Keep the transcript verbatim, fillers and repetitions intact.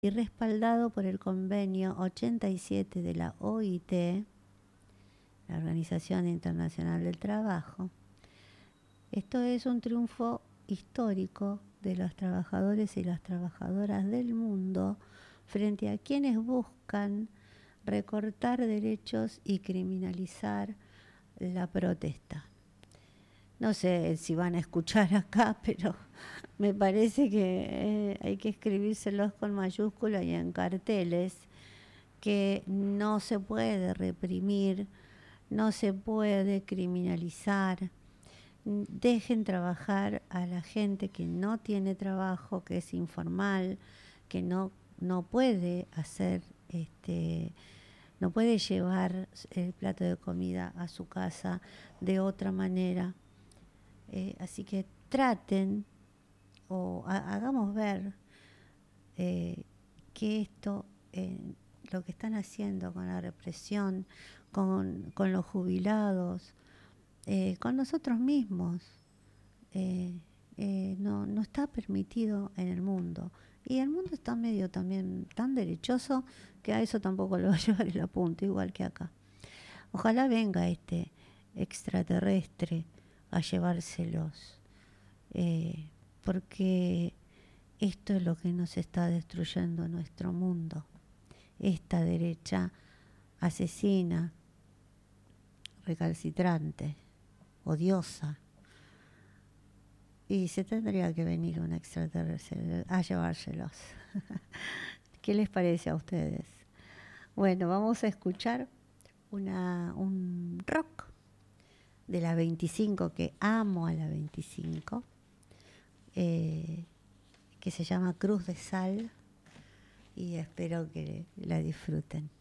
y respaldado por el convenio ochenta y siete de la O I T, la Organización Internacional del Trabajo. Esto es un triunfo histórico de los trabajadores y las trabajadoras del mundo frente a quienes buscan recortar derechos y criminalizar la protesta. No sé si van a escuchar acá, pero me parece que eh, hay que escribírselos con mayúsculas y en carteles, que no se puede reprimir, no se puede criminalizar. Dejen trabajar a la gente que no tiene trabajo, que es informal, que no, no puede hacer, este, no puede llevar el plato de comida a su casa de otra manera. Eh, así que traten o ha, hagamos ver eh, que esto, eh, lo que están haciendo con la represión, con, con los jubilados, eh, con nosotros mismos, eh, eh, no, no está permitido en el mundo. Y el mundo está medio también tan derechoso que a eso tampoco le va a llevar el apunte, igual que acá. Ojalá venga este extraterrestre a llevárselos, eh, porque esto es lo que nos está destruyendo nuestro mundo. Esta derecha asesina, recalcitrante, odiosa. Y se tendría que venir un extraterrestre a llevárselos. ¿Qué les parece a ustedes? Bueno, vamos a escuchar una, un rock de la veinticinco, que amo a la veinticinco, eh, que se llama Cruz de Sal, y espero que la disfruten.